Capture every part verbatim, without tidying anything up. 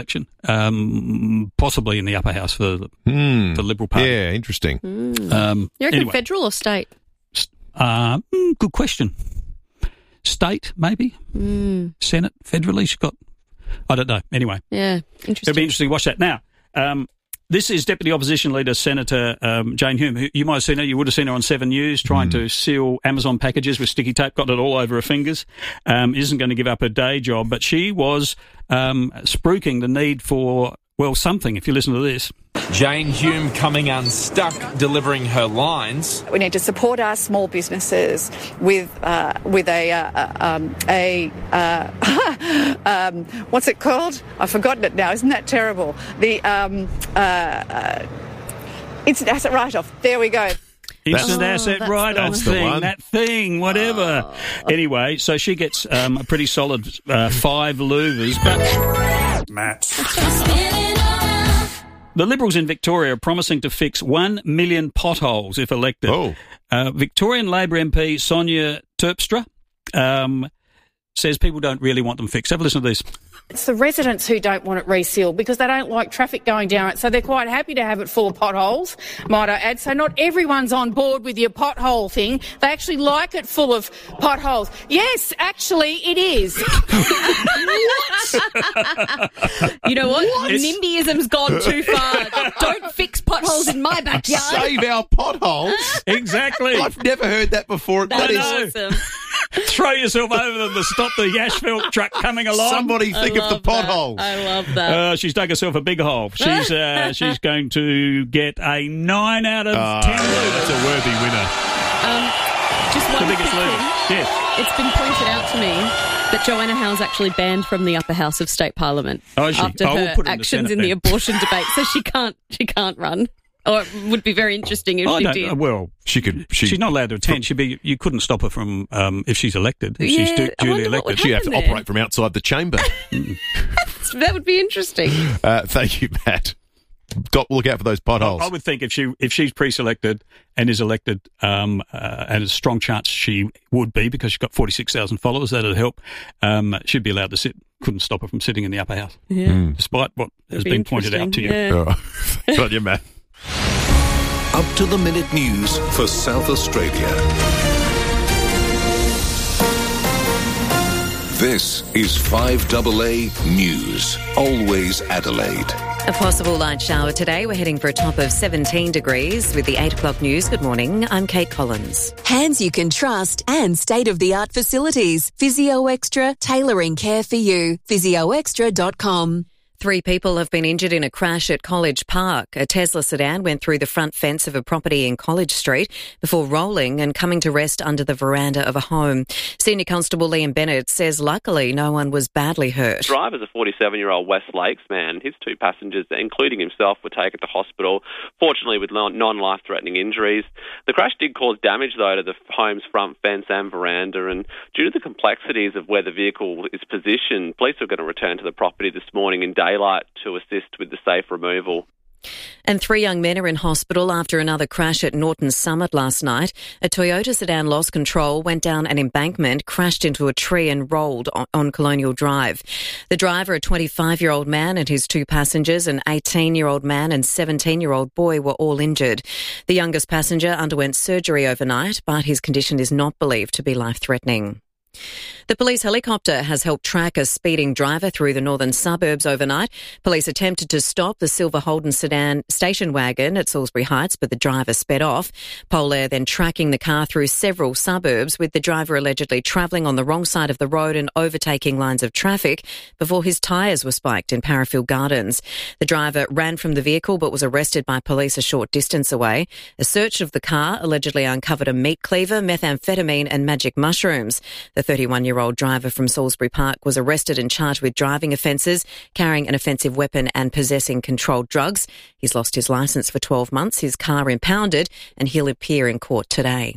election, um, possibly in the upper house for the, mm. the Liberal Party. Yeah, interesting. Mm. Um, you reckon anyway. federal or state? Uh, mm, good question. State, maybe? Mm. Senate, federally, she's got... I don't know. Anyway. Yeah, interesting. It'll be interesting to watch that. Now, um, this is Deputy Opposition Leader Senator um, Jane Hume. Who, you might have seen her, you would have seen her on Seven News trying mm. to seal Amazon packages with sticky tape, got it all over her fingers. Um, isn't going to give up her day job, but she was um, spruiking the need for, well, something, if you listen to this. Jane Hume coming unstuck, delivering her lines. We need to support our small businesses with uh, with a uh, um, a uh, um, what's it called? I've forgotten it now. Isn't that terrible? The um, uh, uh, instant asset write-off. There we go. Instant oh, asset write-off thing, that thing, whatever. Oh. Anyway, so she gets um, a pretty solid uh, five louvers. But Matt. The Liberals in Victoria are promising to fix one million potholes if elected. Oh. Uh, Victorian Labor M P Sonia Terpstra um, says people don't really want them fixed. Have a listen to this. It's the residents who don't want it resealed because they don't like traffic going down it, so they're quite happy to have it full of potholes, might I add. So not everyone's on board with your pothole thing. They actually like it full of potholes. Yes, actually, it is. What? You know what? what? NIMBYism's gone too far. Don't fix potholes in my backyard. Save our potholes? Exactly. I've never heard that before. That, that is awesome. Throw yourself over them to stop the asphalt truck coming along. Somebody think of the potholes. I love that. Uh, she's dug herself a big hole. She's uh, she's going to get a nine out of uh, ten. That's a worthy winner. Um, just one the biggest thing. Yes. It's been pointed out to me that Joanna Howell's actually banned from the upper house of State Parliament oh, is she? after oh, her we'll put her actions in the, in the abortion debate, so she can't she can't run. Or it would be very interesting if oh, she no, did. Well, she could. She, she's not allowed to attend. She'd be. You couldn't stop her from um, if she's elected. If yeah, she's du- duly elected, she'd have to there. operate from outside the chamber. That would be interesting. Uh, thank you, Matt. Got look out for those potholes. I, I would think if she if she's pre-selected and is elected, um, uh, and there's a strong chance she would be because she's got forty-six thousand followers, that'd help. Um, she'd be allowed to sit. Couldn't stop her from sitting in the upper house, yeah. mm. despite what has be been pointed out to you. Yeah. Oh, thanks on you, Matt. Up to the minute news for South Australia. This is five A A News. Always Adelaide. A possible light shower today. We're heading for a top of seventeen degrees with the eight o'clock news. Good morning. I'm Kate Collins. Hands you can trust and state-of-the-art facilities. Physio Extra, tailoring care for you. physio extra dot com. Three people have been injured in a crash at College Park. A Tesla sedan went through the front fence of a property in College Street before rolling and coming to rest under the veranda of a home. Senior Constable Liam Bennett says luckily no one was badly hurt. The driver is a forty-seven-year-old West Lakes man. His two passengers, including himself, were taken to hospital, fortunately with non-life-threatening injuries. The crash did cause damage, though, to the home's front fence and veranda, and due to the complexities of where the vehicle is positioned, police are going to return to the property this morning in daylight to assist with the safe removal. And three young men are in hospital after another crash at Norton Summit last night. A Toyota sedan lost control, went down an embankment, crashed into a tree and rolled on, on Colonial Drive. The driver, a twenty-five-year-old man, and his two passengers, an eighteen-year-old man and seventeen-year-old boy, were all injured. The youngest passenger underwent surgery overnight, but his condition is not believed to be life-threatening. The police helicopter has helped track a speeding driver through the northern suburbs overnight. Police attempted to stop the silver Holden sedan station wagon at Salisbury Heights, but the driver sped off. Polair then tracking the car through several suburbs, with the driver allegedly travelling on the wrong side of the road and overtaking lines of traffic before his tyres were spiked in Parafield Gardens. The driver ran from the vehicle but was arrested by police a short distance away. A search of the car allegedly uncovered a meat cleaver, methamphetamine and magic mushrooms. The thirty-one-year-old driver from Salisbury Park was arrested and charged with driving offences, carrying an offensive weapon and possessing controlled drugs. He's lost his licence for twelve months, his car impounded, and he'll appear in court today.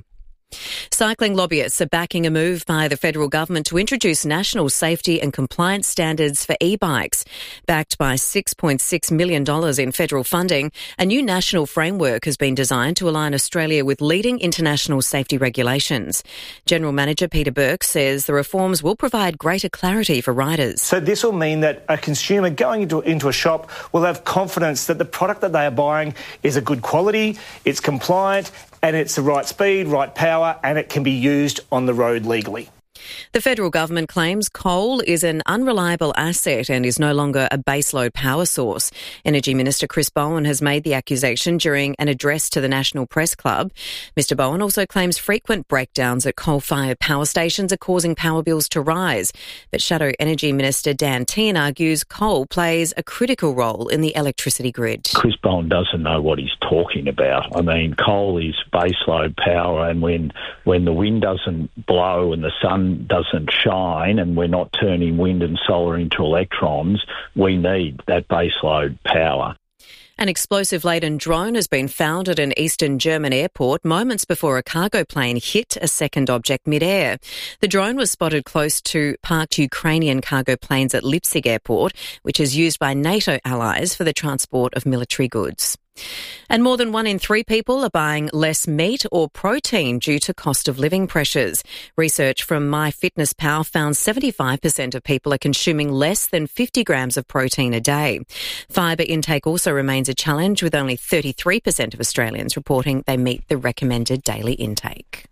Cycling lobbyists are backing a move by the federal government to introduce national safety and compliance standards for e-bikes. Backed by six point six million dollars in federal funding, a new national framework has been designed to align Australia with leading international safety regulations. General Manager Peter Burke says the reforms will provide greater clarity for riders. So this will mean that a consumer going into, into a shop will have confidence that the product that they are buying is a good quality, it's compliant, and it's the right speed, right power, and it can be used on the road legally. The federal government claims coal is an unreliable asset and is no longer a baseload power source. Energy Minister Chris Bowen has made the accusation during an address to the National Press Club. Mister Bowen also claims frequent breakdowns at coal-fired power stations are causing power bills to rise. But Shadow Energy Minister Dan Tehan argues coal plays a critical role in the electricity grid. Chris Bowen doesn't know what he's talking about. I mean, coal is baseload power, and when, when the wind doesn't blow and the sun doesn't shine and we're not turning wind and solar into electrons, we need that baseload power. An explosive-laden drone has been found at an eastern German airport moments before a cargo plane hit a second object mid-air. The drone was spotted close to parked Ukrainian cargo planes at Leipzig Airport, which is used by NATO allies for the transport of military goods. And more than one in three people are buying less meat or protein due to cost of living pressures. Research from MyFitnessPal found seventy-five percent of people are consuming less than fifty grams of protein a day. Fibre intake also remains a challenge, with only thirty-three percent of Australians reporting they meet the recommended daily intake.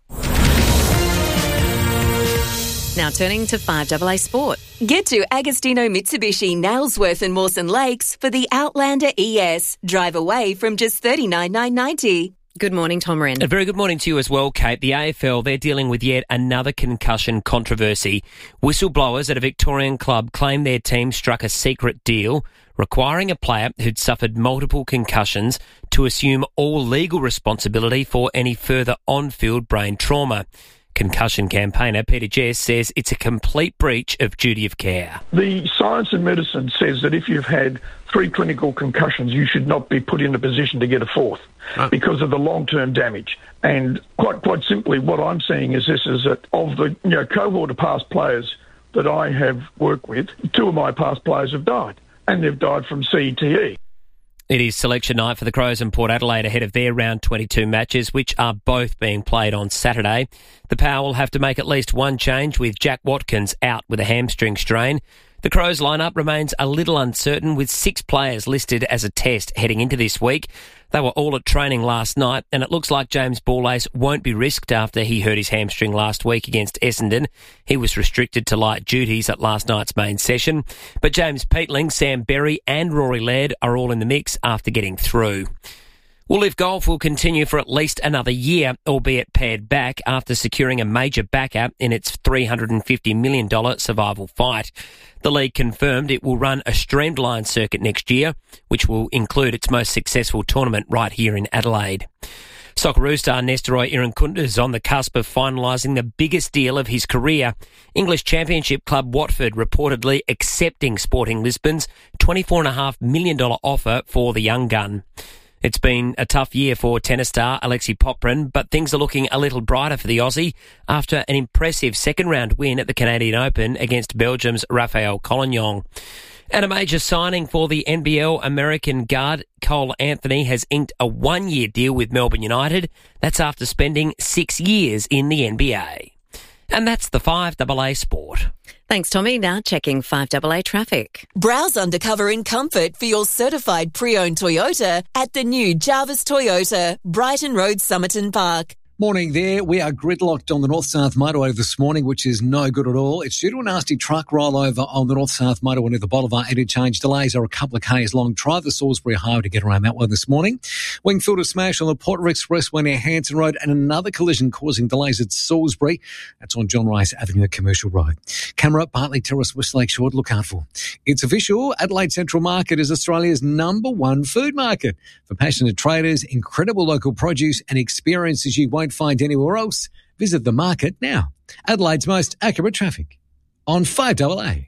Now turning to five A A Sport. Get to Agostino Mitsubishi, Nailsworth and Mawson Lakes for the Outlander E S. Drive away from just thirty-nine thousand nine hundred ninety dollars. Good morning, Tom Wren. A very good morning to you as well, Kate. The A F L, they're dealing with yet another concussion controversy. Whistleblowers at a Victorian club claim their team struck a secret deal requiring a player who'd suffered multiple concussions to assume all legal responsibility for any further on-field brain trauma. Concussion campaigner Peter Jess says it's a complete breach of duty of care. The science in medicine says that if you've had three clinical concussions, you should not be put in a position to get a fourth oh. because of the long-term damage. And quite quite simply, what I'm saying is this, is that of the you know, cohort of past players that I have worked with, two of my past players have died, and they've died from C T E. It is selection night for the Crows and Port Adelaide ahead of their round twenty-two matches, which are both being played on Saturday. The Power will have to make at least one change, with Jack Watkins out with a hamstring strain. The Crows lineup remains a little uncertain, with six players listed as a test heading into this week. They were all at training last night, and it looks like James Borlase won't be risked after he hurt his hamstring last week against Essendon. He was restricted to light duties at last night's main session. But James Peatling, Sam Berry and Rory Laird are all in the mix after getting through. Woolliff Golf will continue for at least another year, albeit pared back after securing a major backer in its three hundred fifty million dollars survival fight. The league confirmed it will run a streamlined circuit next year, which will include its most successful tournament right here in Adelaide. Socceroo star Nestoroy Irankunda is on the cusp of finalising the biggest deal of his career. English Championship club Watford reportedly accepting Sporting Lisbon's twenty-four point five million dollars offer for the young gun. It's been a tough year for tennis star Alexei Poprin, but things are looking a little brighter for the Aussie after an impressive second-round win at the Canadian Open against Belgium's Rafael Collignon. And a major signing for the N B L American guard Cole Anthony has inked a one-year deal with Melbourne United. That's after spending six years in the N B A. And that's the five A A Sport. Thanks, Tommy. Now checking five A A traffic. Browse undercover in comfort for your certified pre-owned Toyota at the new Jarvis Toyota, Brighton Road, Somerton Park. Morning there. We are gridlocked on the North-South motorway this morning, which is no good at all. It's due to a nasty truck rollover on the North-South motorway near the Bolivar interchange. Delays are a couple of k's long. Try the Salisbury Highway to get around that one this morning. Wingfielder smash on the Porter Expressway near Hanson Road, and another collision causing delays at Salisbury. That's on John Rice Avenue at Commercial Road. Camera, Bartley Terrace, West Lake Shore, look out for. It's official. Adelaide Central Market is Australia's number one food market. For passionate traders, incredible local produce and experiences you won't find anywhere else. Visit the market now. Adelaide's most accurate traffic on five A A.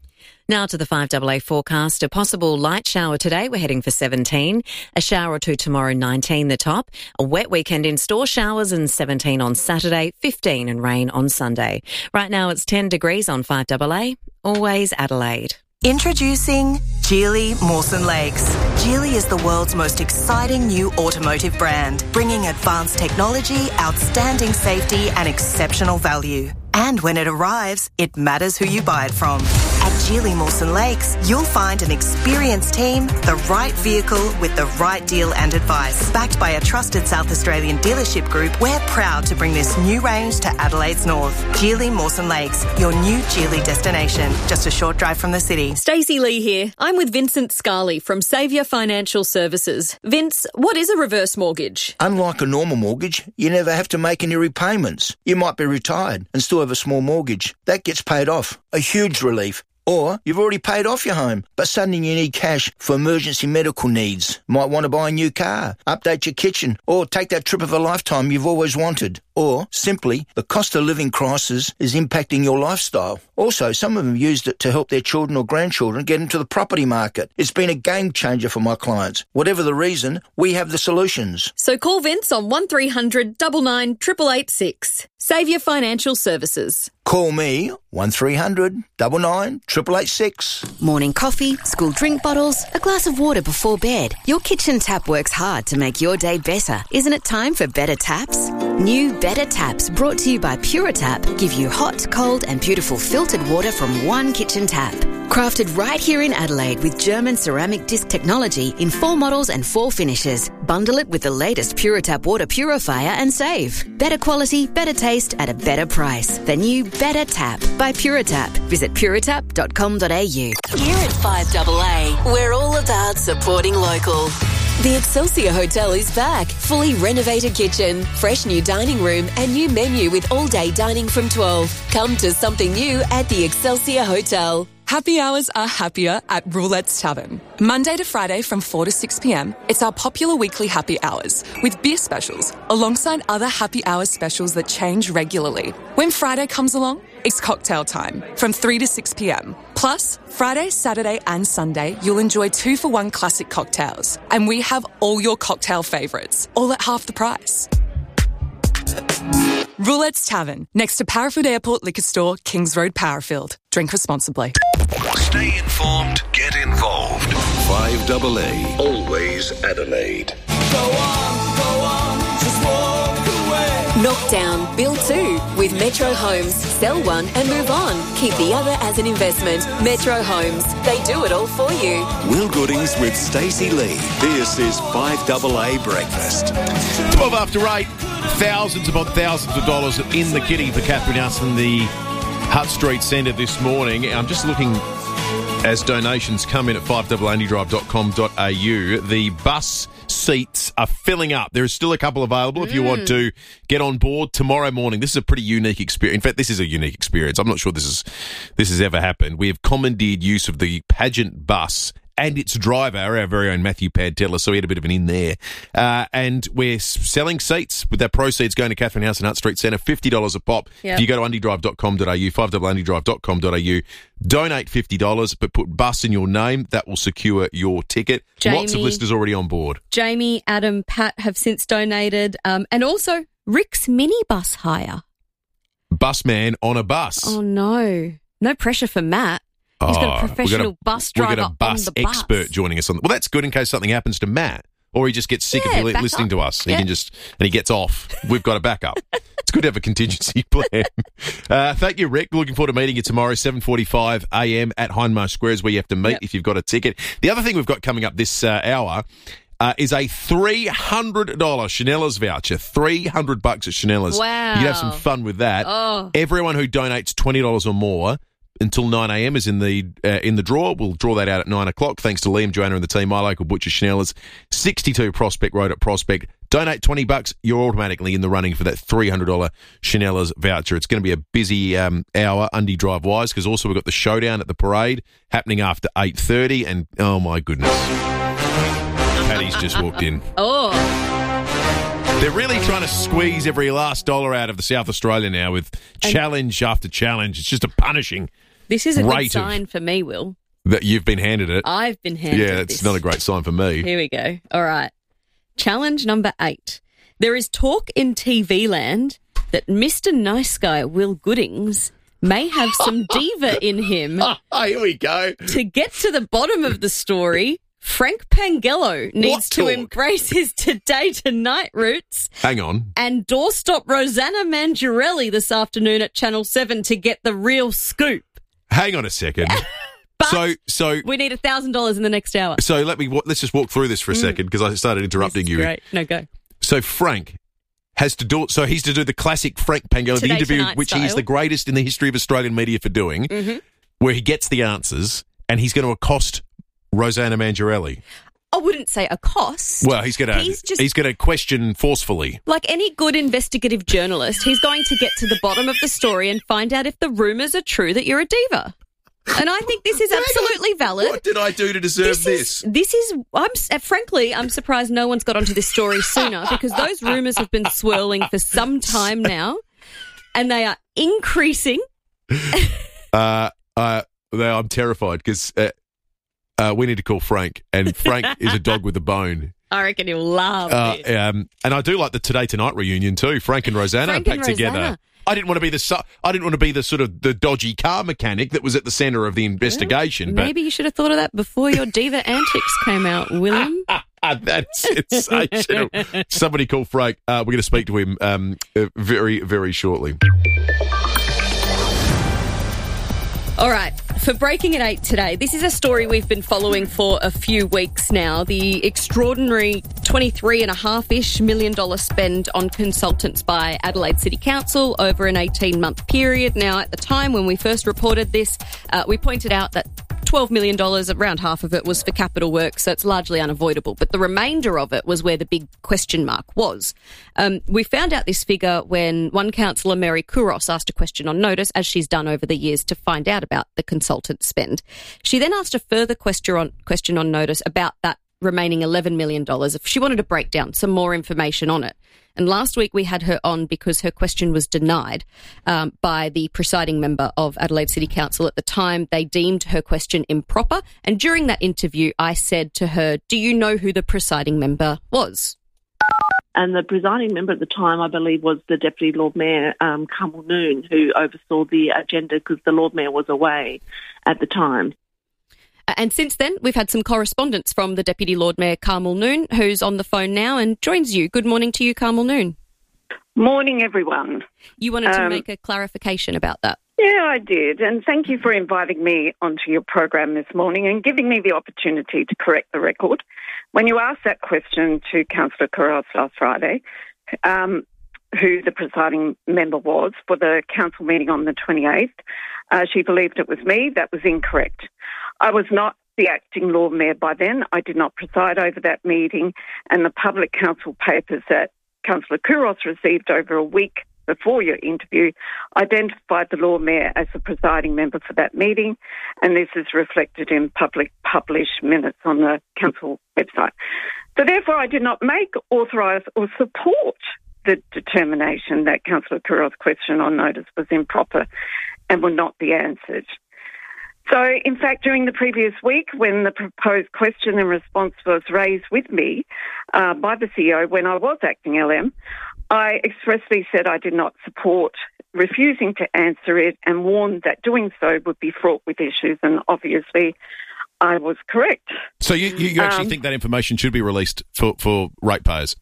Now to the five A A forecast. A possible light shower today. We're heading for seventeen. A shower or two tomorrow, nineteen the top. A wet weekend in store, showers and seventeen on Saturday, fifteen and rain on Sunday. Right now it's ten degrees on five A A. Always Adelaide. Introducing Geely Mawson Lakes. Geely is the world's most exciting new automotive brand, bringing advanced technology, outstanding safety and exceptional value. And when it arrives, it matters who you buy it from. At Geely Mawson Lakes, you'll find an experienced team, the right vehicle with the right deal and advice. Backed by a trusted South Australian dealership group, we're proud to bring this new range to Adelaide's north. Geely Mawson Lakes, your new Geely destination, just a short drive from the city. Stacey Lee here. I'm with Vincent Scarley from Saviour Financial Services. Vince, what is a reverse mortgage? Unlike a normal mortgage, you never have to make any repayments. You might be retired and still have a small mortgage. That gets paid off. A huge relief. Or you've already paid off your home, but suddenly you need cash for emergency medical needs. Might want to buy a new car, update your kitchen, or take that trip of a lifetime you've always wanted. Or, simply, the cost of living crisis is impacting your lifestyle. Also, some of them used it to help their children or grandchildren get into the property market. It's been a game changer for my clients. Whatever the reason, we have the solutions. So call Vince on one three hundred nine nine eight eight eight six. Saviour Financial Services. Call me, one three hundred nine nine eight eight eight six. Morning coffee, school drink bottles, a glass of water before bed. Your kitchen tap works hard to make your day better. Isn't it time for better taps? New Better Taps, brought to you by Puritap, give you hot, cold and beautiful filtered water from one kitchen tap. Crafted right here in Adelaide with German ceramic disc technology in four models and four finishes. Bundle it with the latest Puritap water purifier and save. Better quality, better taste at a better price. The new Better Tap by Puritap. Visit puritap dot com dot a u. Here at five A A, we're all about supporting local. The Excelsior Hotel is back. Fully renovated kitchen, fresh new dining room and new menu with all-day dining from twelve. Come to something new at the Excelsior Hotel. Happy hours are happier at Roulette's Tavern. Monday to Friday from four to six p.m, it's our popular weekly happy hours with beer specials alongside other happy hours specials that change regularly. When Friday comes along, it's cocktail time from three to six p.m. Plus, Friday, Saturday and Sunday, you'll enjoy two for one classic cocktails. And we have all your cocktail favourites, all at half the price. Roulette's Tavern, next to Parafield Airport Liquor Store, Kings Road, Parafield. Drink responsibly. Stay informed, get involved. five A A, always Adelaide. Go on, go on, just walk away. Knock down, build two with Metro Homes. Sell one and move on. Keep the other as an investment. Metro Homes, they do it all for you. Will Goodings with Stacey Lee. This is five A A Breakfast. twelve after eight. Thousands upon thousands of dollars in the kitty for Catherine House in the Hutt Street Centre this morning. I'm just looking as donations come in at five A A andy drive dot com dot a u. The bus seats are filling up. There is still a couple available if you Mm. want to get on board tomorrow morning. This is a pretty unique experience. In fact, this is a unique experience. I'm not sure this is this has ever happened. We have commandeered use of the pageant bus and its driver, our very own Matthew Padtella, so we had a bit of an in there. Uh, and we're selling seats with our proceeds going to Catherine House and Hutt Street Centre, fifty dollars a pop. Yep. If you go to andy drive dot com dot a u, five A A andy drive dot com dot a u, donate fifty dollars, but put bus in your name. That will secure your ticket. Lots of Jamie. listeners already on board. Jamie, Adam, Pat have since donated, um, and also Rick's minibus hire. Busman on a bus. Oh no, no pressure for Matt. He's got Oh, a we've professional got a- bus We've driver got a bus on the bus. expert joining us on. Well, that's good in case something happens to Matt, or he just gets sick Yeah, of li- back listening up. to us. He Yeah. can just and he gets off. We've got a backup. It's good to have a contingency plan. Uh, thank you, Rick. Looking forward to meeting you tomorrow, seven forty-five a m at Hindmarsh Squares, where you have to meet Yep. if you've got a ticket. The other thing we've got coming up this uh, hour. Uh, is a three hundred dollars Chanella's voucher. three hundred bucks at Chanella's. Wow. You can have some fun with that. Oh. Everyone who donates twenty dollars or more until nine a m is in the uh, in the draw. We'll draw that out at nine o'clock. Thanks to Liam, Joanna and the team. My local butcher, Chanella's, sixty-two Prospect Road at Prospect. Donate twenty bucks, you're automatically in the running for that three hundred dollars Chanella's voucher. It's going to be a busy um, hour, Undy Drive-wise, because also we've got the showdown at the parade happening after eight thirty, and oh my goodness, Paddy's just walked in. Oh. They're really trying to squeeze every last dollar out of the South Australia now with challenge after challenge. It's just a punishing This is a rate good sign for me, Will. That you've been handed it. I've been handed Yeah, this. it's not a great sign for me. Here we go. All right. Challenge number eight. There is talk in T V land that Mister Nice Guy Will Goodings may have some diva in him. Here we go. To get to the bottom of the story, Frank Pangello needs What to talk? embrace his today to night roots Hang on. and doorstop Rosanna Mangiarelli this afternoon at Channel seven to get the real scoop. Hang on a second. so, so, We need one thousand dollars in the next hour. so let me, wa- let's just walk through this for a Mm. second because I started interrupting you. Great. No, go. So Frank has to do, so he's to do the classic Frank Pangello, the Today interview, Tonight which he is style. the greatest in the history of Australian media for doing, Mhm. where he gets the answers and he's going to accost Rosanna Mangiarelli. I wouldn't say accost. Well, he's going to, He's just- he's going to question forcefully. Like any good investigative journalist, he's going to get to the bottom of the story and find out if the rumours are true that you're a diva. And I think this is absolutely valid. What did I do to deserve this? Is, this is, I'm s- uh, frankly, I'm surprised no one's got onto this story sooner because those rumours have been swirling for some time now, and they are increasing. Uh, uh, now I'm terrified because uh, uh, we need to call Frank, and Frank is a dog with a bone. I reckon you'll love Uh, this. um, and I do like the Today Tonight reunion too. Frank and Rosanna Frank back and together. Rosanna. I didn't want to be the su- I didn't want to be the sort of the dodgy car mechanic that was at the centre of the investigation. Maybe you should have thought of that before your diva antics came out, William. But that's sensational. Somebody call Frank. Uh, we're going to speak to him um, uh, very, very shortly. All right, for Breaking at eight today, this is a story we've been following for a few weeks now. The extraordinary twenty-three and a half-ish million dollar spend on consultants by Adelaide City Council over an eighteen-month period. Now, at the time when we first reported this, uh, we pointed out that twelve million dollars, around half of it was for capital work, so it's largely unavoidable. But the remainder of it was where the big question mark was. Um, we found out this figure when one councillor, Mary Kouros, asked a question on Notice, as she's done over the years, to find out about the consultant spend. She then asked a further question on, question on Notice about that remaining eleven million dollars. If she wanted to break down some more information on it. And last week we had her on because her question was denied um, by the presiding member of Adelaide City Council at the time. They deemed her question improper. And during that interview, I said to her, do you know who the presiding member was? And the presiding member at the time, I believe, was the Deputy Lord Mayor, um, Carmel Noon, who oversaw the agenda because the Lord Mayor was away at the time. And since then, we've had some correspondence from the Deputy Lord Mayor, Carmel Noon, who's on the phone now and joins you. Good morning to you, Carmel Noon. Morning, everyone. You wanted to Um, make a clarification about that. Yeah, I did. And thank you for inviting me onto your program this morning and giving me the opportunity to correct the record. When you asked that question to Councillor Kouros last Friday, um, who the presiding member was for the council meeting on the twenty-eighth, uh, she believed it was me. That was incorrect. I was not the acting Lord Mayor by then. I did not preside over that meeting, and the public council papers that Councillor Kouros received over a week before your interview identified the Lord Mayor as the presiding member for that meeting, and this is reflected in public published minutes on the council website. So therefore, I did not make, authorise or support the determination that Councillor Kouros' question on Notice was improper and would not be answered. So, in fact, during the previous week, when the proposed question and response was raised with me uh, by the C E O when I was acting L M, I expressly said I did not support refusing to answer it and warned that doing so would be fraught with issues, and obviously I was correct. So you, you, you actually Um, think that information should be released for, for ratepayers?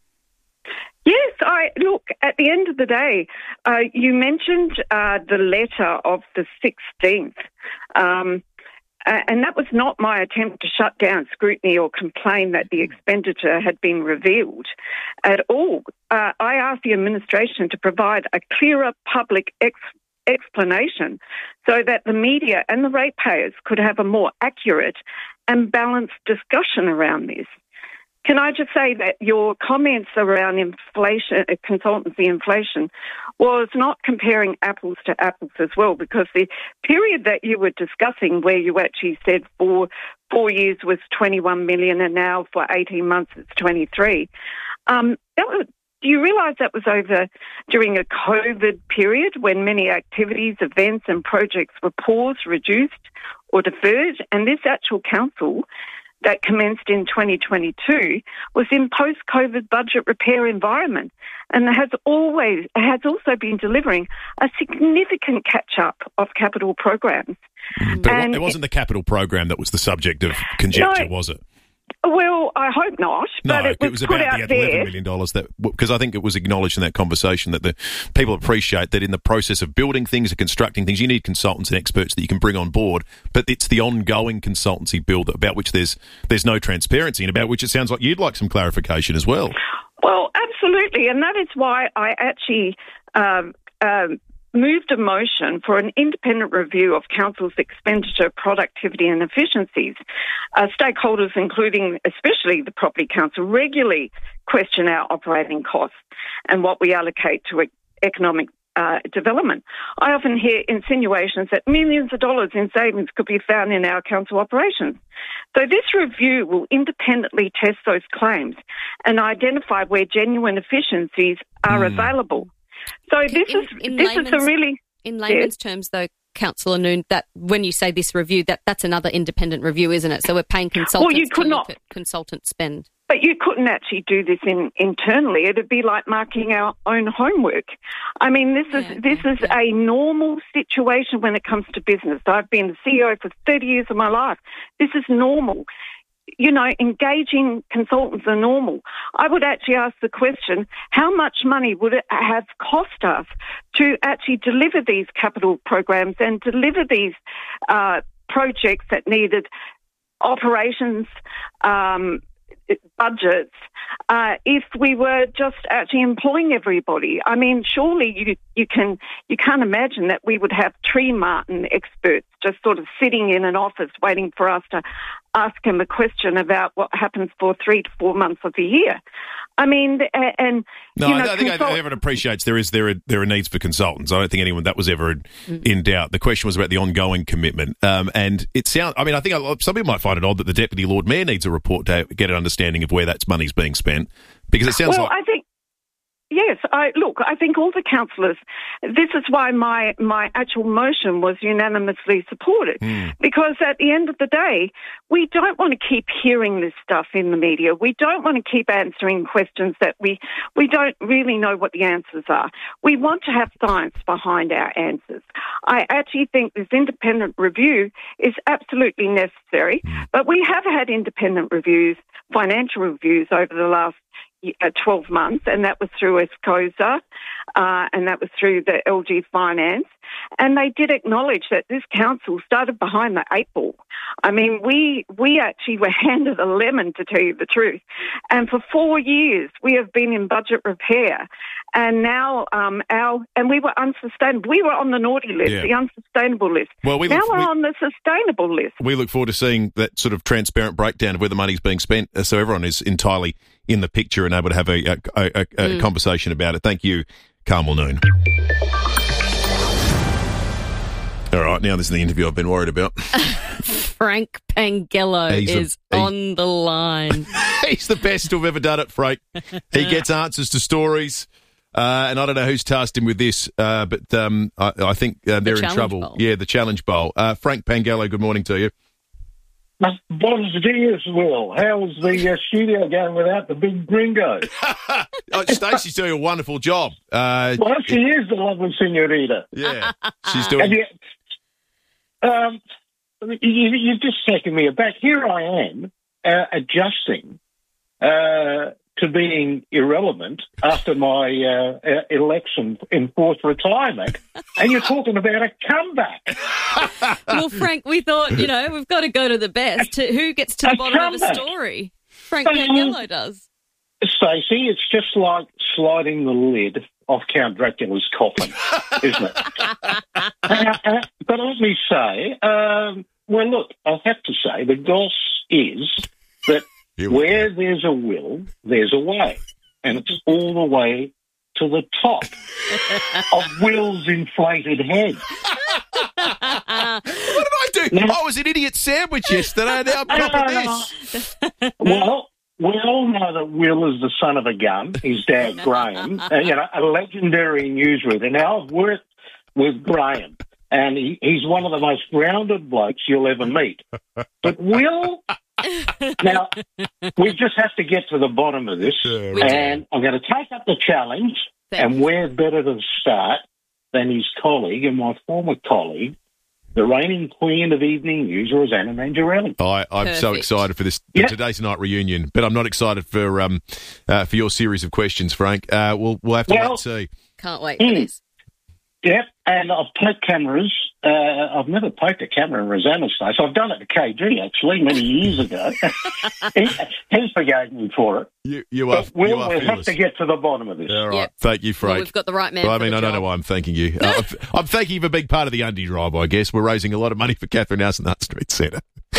Yes, I look, at the end of the day, uh, you mentioned uh, the letter of the sixteenth, um, uh, and that was not my attempt to shut down scrutiny or complain that the expenditure had been revealed at all. Uh, I asked the administration to provide a clearer public ex- explanation so that the media and the ratepayers could have a more accurate and balanced discussion around this. Can I just say that your comments around inflation, consultancy inflation, was not comparing apples to apples as well, because the period that you were discussing where you actually said for four years was twenty-one million and now for eighteen months it's twenty-three, um, that was, do you realise that was over during a COVID period when many activities, events and projects were paused, reduced or deferred? And this actual council that commenced in twenty twenty-two was in post-COVID budget repair environment and has always has also been delivering a significant catch-up of capital programs. But and it wasn't the capital program that was the subject of conjecture, no, was it? Well, I hope not. No, but it was, it was put about out the eleven there. million dollars that, because I think it was acknowledged in that conversation that the people appreciate that in the process of building things and constructing things, you need consultants and experts that you can bring on board. But it's the ongoing consultancy build about which there's there's no transparency and about which it sounds like you'd like some clarification as well. Well, absolutely, and that is why I actually um, um, moved a motion for an independent review of council's expenditure, productivity and efficiencies. Uh, stakeholders, including especially the Property Council, regularly question our operating costs and what we allocate to e- economic uh, development. I often hear insinuations that millions of dollars in savings could be found in our council operations. So this review will independently test those claims and identify where genuine efficiencies are Mm. available. So this in, is in this is a layman's- really in layman's terms, though, Councillor Noon, that when you say this review, that that's another independent review, isn't it? So we're paying consultants Well, you could to not- look at consultant spend. But you couldn't actually do this in, internally. It'd be like marking our own homework. I mean, this is this is a normal situation when it comes to business. I've been the C E O for thirty years of my life. This is normal. You know, engaging consultants are normal. I would actually ask the question, how much money would it have cost us to actually deliver these capital programs and deliver these uh, projects that needed operations um budgets uh, if we were just actually employing everybody? I mean, surely you you can you can't imagine that we would have tree martin experts just sort of sitting in an office waiting for us to ask him a question about what happens for three to four months of the year. I mean, and No, you know, I, I think consult- everyone appreciates there is there are there are needs for consultants. I don't think anyone that was ever in, in doubt. The question was about the ongoing commitment, um, and it sounds. I mean, I think some people might find it odd that the Deputy Lord Mayor needs a report to get an understanding of where that money's being spent, because it sounds well, like. I think. Yes, I, look, I think all the councillors, this is why my, my actual motion was unanimously supported, Mm. because at the end of the day, we don't want to keep hearing this stuff in the media. We don't want to keep answering questions that we, we don't really know what the answers are. We want to have science behind our answers. I actually think this independent review is absolutely necessary, but we have had independent reviews, financial reviews over the last Uh, twelve months, and that was through ESCOSA, uh, and that was through the L G Finance, and they did acknowledge that this council started behind the eight ball. I mean, we we actually were handed a lemon, to tell you the truth, and for four years we have been in budget repair, and now um, our and we were unsustainable. We were on the naughty list, Yeah. the unsustainable list. Well, we now look- we're we- on the sustainable list. We look forward to seeing that sort of transparent breakdown of where the money's being spent, uh, so everyone is entirely in the picture and able to have a, a, a, a Mm. conversation about it. Thank you, Carmel Noon. All right, now this is the interview I've been worried about. Frank Pangello He's a- is he- on the line. He's the best to have ever done it, Frank. He gets answers to stories. Uh, and I don't know who's tasked him with this, uh, but um, I, I think uh, they're in Challenge trouble. Bowl. Yeah, the Challenge Bowl. Uh, Frank Pangello, good morning to you. Buenos dias, Will. How's the uh, studio going without the big gringo? Oh, Stacey's doing a wonderful job. Uh, Well, she is the lovely senorita. Yeah, she's And doing. you, um, you, you've just taken me aback. Here I am, uh, adjusting uh, to being irrelevant after my uh, uh, election in forced retirement, and you're talking about a comeback. Well, Frank, we thought, you know, we've got to go to the best. To, who gets to the A bottom of a comeback. story? Frank Um, Pangello does. Stacey, it's just like sliding the lid off Count Dracula's coffin, isn't it? uh, uh, but let me say, um, well, look, I have to say, the goss is that where there's a will, there's a way. And it's all the way to the top of Will's inflated head. What did I do? I was an idiot sandwich yesterday, and now I'm top of this. Well, we all know know that Will is the son of a gun. His dad, Graham, uh, you know, a legendary newsreader. Now, I've worked with Graham, and he, he's one of the most grounded blokes you'll ever meet. But Will, now, we just have to get to the bottom of this, and I'm going to take up the challenge, and where better to start than his colleague and my former colleague, the reigning queen of evening news, Rosanna Mangiarelli. I, I'm Perfect. so excited for this Yeah. today's night reunion, but I'm not excited for um uh, for your series of questions, Frank. Uh, we'll we'll have to Well- wait and see. Can't wait Mm. for this. Yep, and I've poked cameras. Uh, I've never poked a camera in Rosanna's face. I've done it to K G, actually, many years ago. he, he forgave me for it. You, you are. But we'll, you are we'll have fearless. to get to the bottom of this. All right, Yep. thank you, Frank. Well, we've got the right man Well, I for mean, the I don't job. know why I'm thanking you. Uh, I'm- I'm thanking you for being part of the Undy Drive, I guess. We're raising a lot of money for Catherine House and the Hutt Street Centre.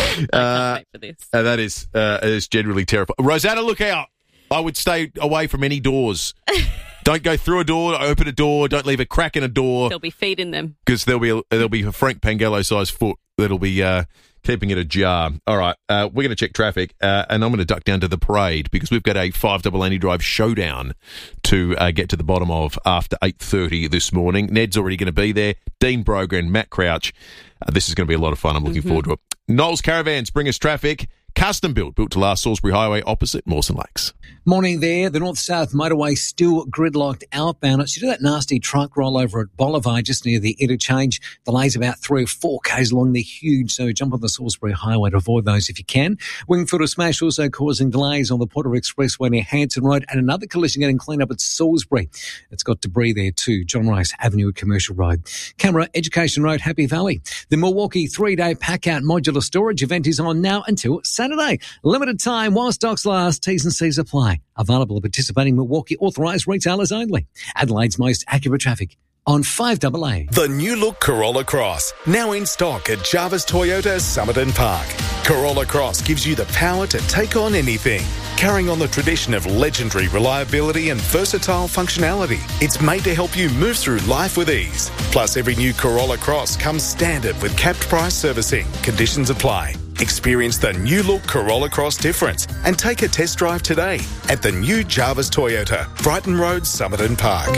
Uh, wait for this. uh, that is uh, is generally terrifying. Rosanna, look out. I would stay away from any doors. Don't go through a door, open a door, don't leave a crack in a door. There'll be feet in them. Because there'll be a, there'll be a Frank Pangello-sized foot that'll be uh, keeping it ajar. All right, uh, we're going to check traffic, uh, and I'm going to duck down to the parade because we've got a five double Andy Drive showdown to uh, get to the bottom of after eight thirty this morning. Ned's already going to be there. Dean Brogan, Matt Crouch. Uh, this is going to be a lot of fun. I'm looking Mm-hmm. forward to it. Knowles Caravans bring us traffic. Custom built, built to last Salisbury Highway opposite Mawson Lakes. Morning there. The north-south motorway still gridlocked outbound. It's due to that nasty truck rollover at Bolivar just near the interchange. Delays about three or four k's along. They're huge, so jump on the Salisbury Highway to avoid those if you can. Wingfield smash also causing delays on the Porter Expressway near Hanson Road, and another collision getting cleaned up at Salisbury. It's got debris there too. John Rice Avenue at Commercial Road. Camera, Education Road, Happy Valley. The Milwaukee three-day pack-out modular storage event is on now until Saturday. Limited time while stocks last. T's and C's apply. Available at participating Milwaukee authorised retailers only. Adelaide's most accurate traffic on five double A. The new look Corolla Cross, now in stock at Jarvis Toyota Somerton Park. Corolla Cross gives you the power to take on anything. Carrying on the tradition of legendary reliability and versatile functionality, it's made to help you move through life with ease. Plus, every new Corolla Cross comes standard with capped price servicing. Conditions apply. Experience the new look Corolla Cross difference and take a test drive today at the new Jarvis Toyota, Brighton Road, Somerton Park.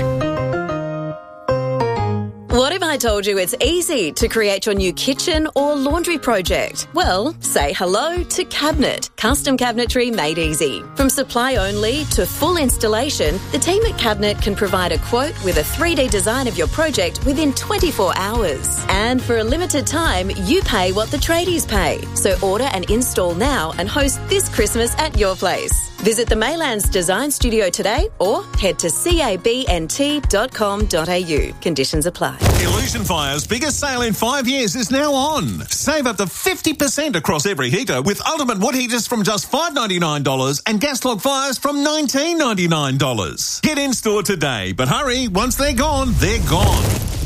What if I told you it's easy to create your new kitchen or laundry project? Well, say hello to Cabinet. Custom cabinetry made easy. From supply only to full installation, the team at Cabinet can provide a quote with a three D design of your project within twenty-four hours. And for a limited time, you pay what the tradies pay. So order and install now and host this Christmas at your place. Visit the Maylands Design Studio today or head to cabnt dot com dot a u. Conditions apply. Illusion Fire's biggest sale in five years is now on. Save up to fifty percent across every heater with ultimate wood heaters from just five dollars ninety-nine dollars and gas log fires from nineteen dollars ninety-nine. Get in store today, but hurry, once they're gone, they're gone.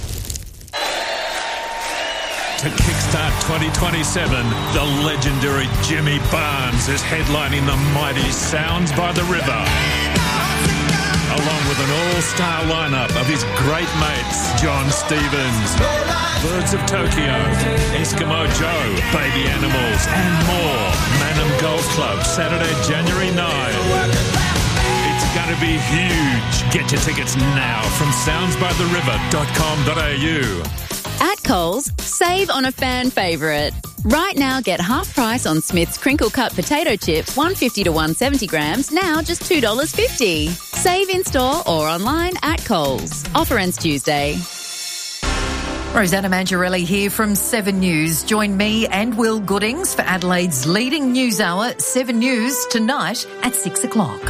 To kickstart twenty twenty-seven, the legendary Jimmy Barnes is headlining the mighty Sounds by the River, along with an all-star lineup of his great mates, John Stevens, Birds of Tokyo, Eskimo Joe, Baby Animals, and more. Manham Golf Club, Saturday, January ninth. It's going to be huge. Get your tickets now from sounds by the river dot com dot a u. At Coles, save on a fan favourite. Right now, get half price on Smith's crinkle cut potato chips, one fifty to one seventy grams, now just two dollars fifty. Save in store or online at Coles. Offer ends Tuesday. Rosanna Mangiarelli here from Seven News. Join me and Will Goodings for Adelaide's leading news hour, Seven News, tonight at six o'clock.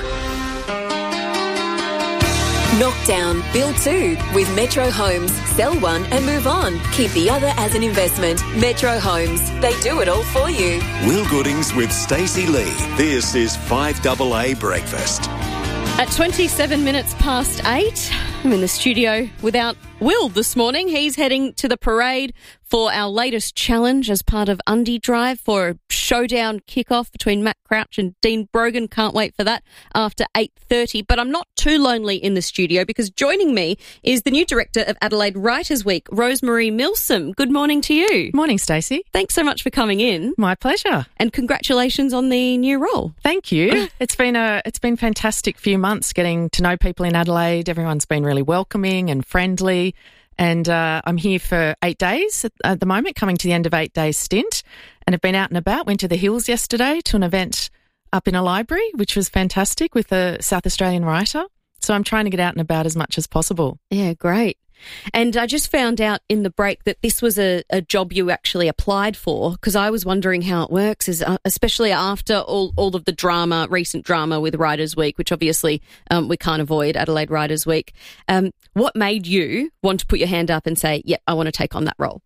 Knockdown, build two with Metro Homes. Sell one and move on. Keep the other as an investment. Metro Homes. They do it all for you. Will Goodings with Stacey Lee. This is five double A Breakfast. At twenty-seven minutes past eight, I'm in the studio without Will this morning. He's heading to the parade for our latest challenge as part of Undie Drive for a showdown kickoff between Matt Crouch and Dean Brogan. Can't wait for that after eight thirty. But I'm not too lonely in the studio because joining me is the new director of Adelaide Writers Week, Rosemary Milsom. Good morning to you. Morning, Stacey. Thanks so much for coming in. My pleasure. And congratulations on the new role. Thank you. It's been a it's been fantastic few months getting to know people in Adelaide. Everyone's been really welcoming and friendly. And uh, I'm here for eight days at, at the moment, coming to the end of eight days stint. And I've been out and about, went to the Hills yesterday to an event up in a library, which was fantastic with a South Australian writer. So I'm trying to get out and about as much as possible. Yeah, great. And I just found out in the break that this was a, a job you actually applied for, because I was wondering how it works, is uh, especially after all, all of the drama, recent drama with Writers Week, which obviously um, we can't avoid, Adelaide Writers Week. Um, what made you want to put your hand up and say, yep, I want to take on that role?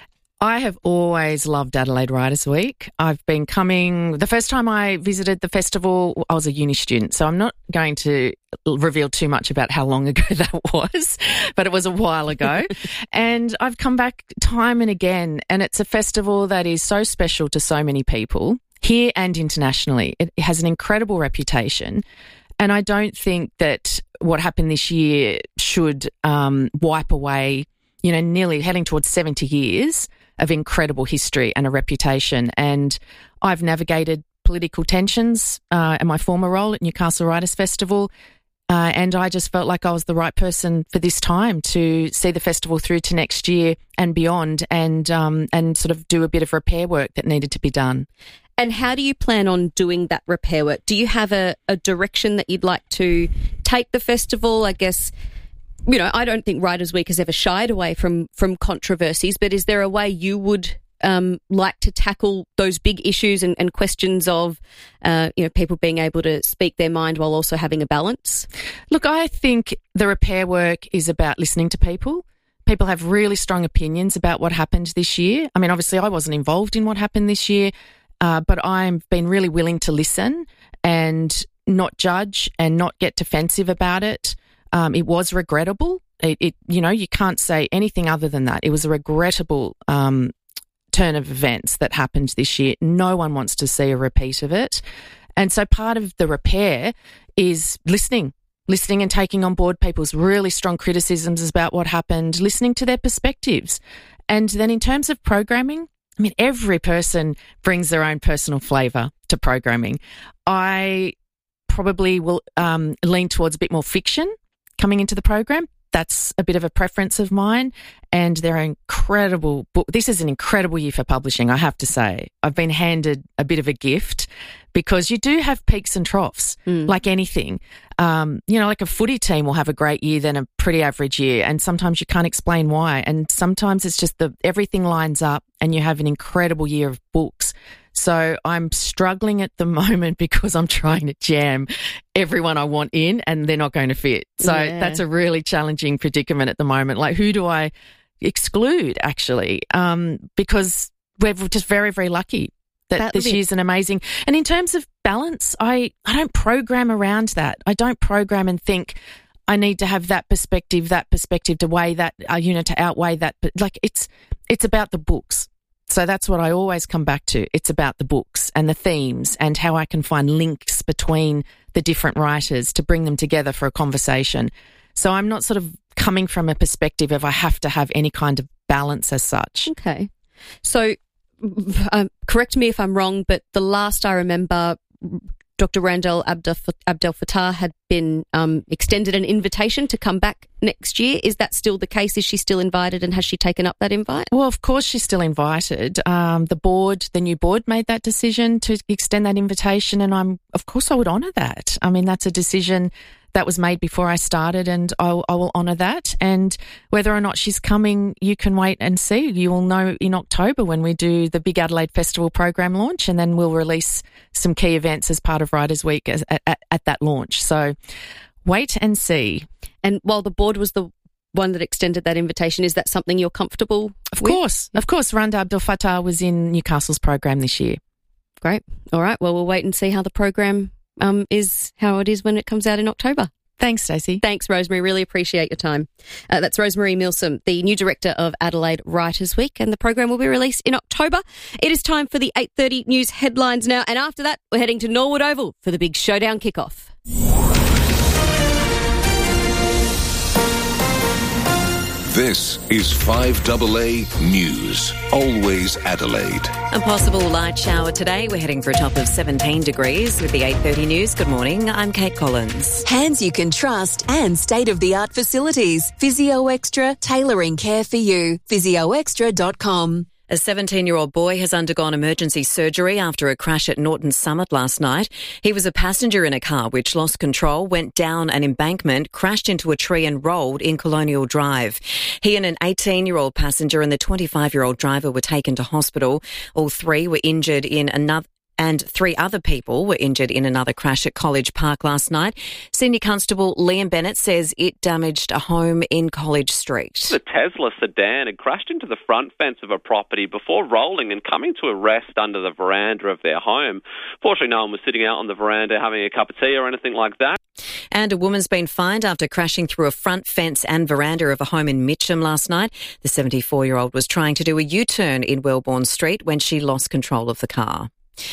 I have always loved Adelaide Writers Week. I've been coming, the first time I visited the festival, I was a uni student, so I'm not going to reveal too much about how long ago that was, but it was a while ago. And I've come back time and again, and it's a festival that is so special to so many people, here and internationally. It has an incredible reputation. And I don't think that what happened this year should um, wipe away, you know, nearly heading towards seventy years of incredible history and a reputation. And I've navigated political tensions uh, in my former role at Newcastle Writers Festival, uh, and I just felt like I was the right person for this time to see the festival through to next year and beyond, and um, and sort of do a bit of repair work that needed to be done. And how do you plan on doing that repair work? Do you have a, a direction that you'd like to take the festival? I guess, you know, I don't think Writers Week has ever shied away from from controversies, but is there a way you would um, like to tackle those big issues and, and questions of, uh, you know, people being able to speak their mind while also having a balance? Look, I think the repair work is about listening to people. People have really strong opinions about what happened this year. I mean, obviously I wasn't involved in what happened this year, uh, but I've been really willing to listen and not judge and not get defensive about it. Um, it was regrettable. It, it, you know, you can't say anything other than that. It was a regrettable um, turn of events that happened this year. No one wants to see a repeat of it. And so part of the repair is listening, listening and taking on board people's really strong criticisms about what happened, listening to their perspectives. And then in terms of programming, I mean, every person brings their own personal flavour to programming. I probably will um, lean towards a bit more fiction coming into the program. That's a bit of a preference of mine, and they're incredible book. This is an incredible year for publishing, I have to say. I've been handed a bit of a gift because you do have peaks and troughs, mm. like anything. Um, you know, like a footy team will have a great year, then a pretty average year, and sometimes you can't explain why. And sometimes it's just the everything lines up and you have an incredible year of books. So I'm struggling at the moment because I'm trying to jam everyone I want in and they're not going to fit. So yeah. That's a really challenging predicament at the moment. Like, who do I exclude, actually? Um, because we're just very, very lucky that That'll this be- year's an amazing... And in terms of balance, I, I don't program around that. I don't program and think I need to have that perspective, that perspective to weigh that, uh, you know, to outweigh that. But like, it's it's about the books. So that's what I always come back to. It's about the books and the themes and how I can find links between the different writers to bring them together for a conversation. So I'm not sort of coming from a perspective of I have to have any kind of balance as such. Okay. So um, correct me if I'm wrong, but the last I remember, Doctor Randell Abdel, Abdel Fattah had been um, extended an invitation to come back next year. Is that still the case? Is she still invited, and has she taken up that invite? Well, of course she's still invited. Um, the board, the new board made that decision to extend that invitation, and I'm, of course I would honour that. I mean, that's a decision that was made before I started, and I'll, I will honour that. And whether or not she's coming, you can wait and see. You will know in October when we do the Big Adelaide Festival program launch, and then we'll release some key events as part of Writers Week as, at, at, at that launch. So wait and see. And while the board was the one that extended that invitation, is that something you're comfortable of with? Of course. Of course. Randa Abdel Fattah was in Newcastle's program this year. Great. All right. Well, we'll wait and see how the program um, is, how it is when it comes out in October. Thanks, Stacey. Thanks, Rosemary. Really appreciate your time. Uh, that's Rosemary Milsom, the new director of Adelaide Writers' Week, and the program will be released in October. It is time for the eight thirty news headlines now, and after that, we're heading to Norwood Oval for the big showdown kickoff. This is five A A News. Always Adelaide. A possible light shower today. We're heading for a top of seventeen degrees with the eight thirty news. Good morning. I'm Kate Collins. Hands you can trust and state-of-the-art facilities. Physio Extra, tailoring care for you. physio extra dot com. A seventeen-year-old boy has undergone emergency surgery after a crash at Norton Summit last night. He was a passenger in a car which lost control, went down an embankment, crashed into a tree and rolled in Colonial Drive. He and an eighteen-year-old passenger and the twenty-five-year-old driver were taken to hospital. All three were injured in another... And three other people were injured in another crash at College Park last night. Senior Constable Liam Bennett says it damaged a home in College Street. The Tesla sedan had crashed into the front fence of a property before rolling and coming to a rest under the veranda of their home. Fortunately, no one was sitting out on the veranda having a cup of tea or anything like that. And a woman's been fined after crashing through a front fence and veranda of a home in Mitcham last night. The seventy-four-year-old was trying to do a U-turn in Wellborn Street when she lost control of the car.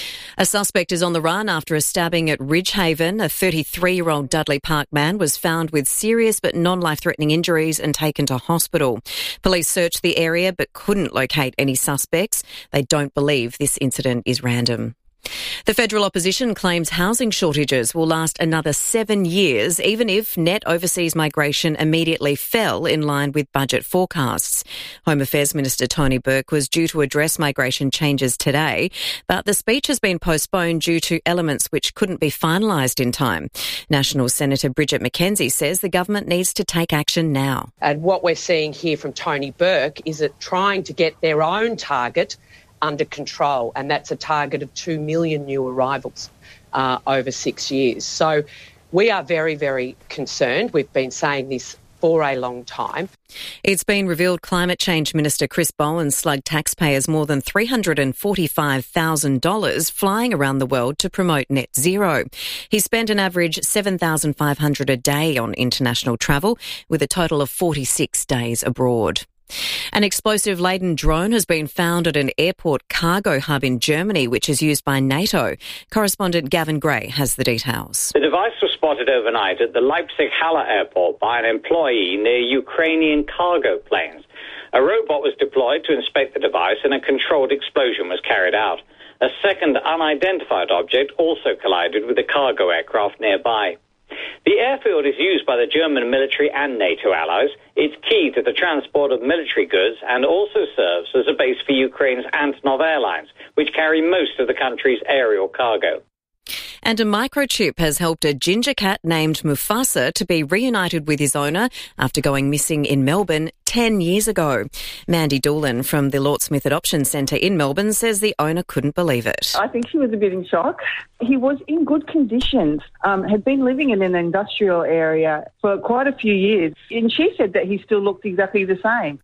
A suspect is on the run after a stabbing at Ridgehaven. A thirty-three-year-old Dudley Park man was found with serious but non-life-threatening injuries and taken to hospital. Police searched the area but couldn't locate any suspects. They don't believe this incident is random. The federal opposition claims housing shortages will last another seven years, even if net overseas migration immediately fell in line with budget forecasts. Home Affairs Minister Tony Burke was due to address migration changes today, but the speech has been postponed due to elements which couldn't be finalised in time. National Senator Bridget McKenzie says the government needs to take action now. And what we're seeing here from Tony Burke is it trying to get their own target under control, and that's a target of two million new arrivals uh, over six years. So we are very, very concerned. We've been saying this for a long time. It's been revealed Climate Change Minister Chris Bowen slugged taxpayers more than three hundred forty-five thousand dollars flying around the world to promote net zero. He spent an average seven thousand five hundred dollars a day on international travel, with a total of forty-six days abroad. An explosive-laden drone has been found at an airport cargo hub in Germany, which is used by NATO. Correspondent Gavin Gray has the details. The device was spotted overnight at the Leipzig-Halle airport by an employee near Ukrainian cargo planes. A robot was deployed to inspect the device and a controlled explosion was carried out. A second unidentified object also collided with a cargo aircraft nearby. The airfield is used by the German military and NATO allies. It's key to the transport of military goods and also serves as a base for Ukraine's Antonov Airlines, which carry most of the country's aerial cargo. And a microchip has helped a ginger cat named Mufasa to be reunited with his owner after going missing in Melbourne ten years ago. Mandy Doolan from the Lort Smith Adoption Centre in Melbourne says the owner couldn't believe it. I think she was a bit in shock. He was in good conditions, um, had been living in an industrial area for quite a few years, and she said that he still looked exactly the same.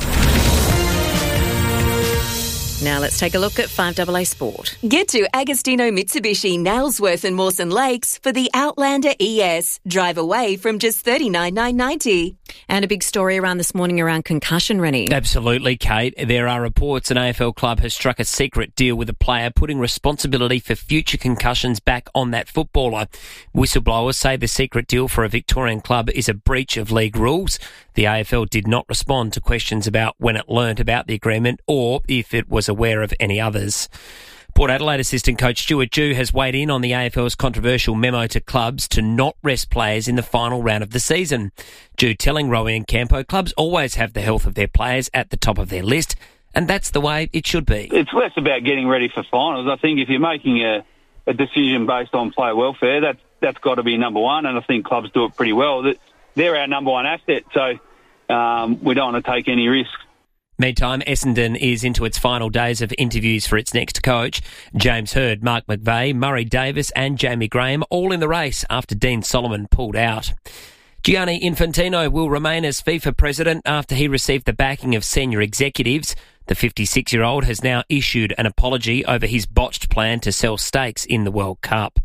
Now let's take a look at five A A Sport. Get to Agostino Mitsubishi, Nailsworth and Mawson Lakes for the Outlander E S. Drive away from just thirty-nine thousand nine hundred ninety dollars. And a big story around this morning around concussion, Rennie. Absolutely, Kate. There are reports an A F L club has struck a secret deal with a player, putting responsibility for future concussions back on that footballer. Whistleblowers say the secret deal for a Victorian club is a breach of league rules. The A F L did not respond to questions about when it learnt about the agreement or if it was aware of any others. Port Adelaide assistant coach Stuart Dew has weighed in on the A F L's controversial memo to clubs to not rest players in the final round of the season. Dew telling Rowie and Campo clubs always have the health of their players at the top of their list, and that's the way it should be. It's less about getting ready for finals. I think if you're making a, a decision based on player welfare, that, that's got to be number one, and I think clubs do it pretty well. They're our number one asset, so um, we don't want to take any risks. Meantime, Essendon is into its final days of interviews for its next coach. James Hird, Mark McVeigh, Murray Davis and Jamie Graham all in the race after Dean Solomon pulled out. Gianni Infantino will remain as FIFA president after he received the backing of senior executives. The fifty-six-year-old has now issued an apology over his botched plan to sell stakes in the World Cup.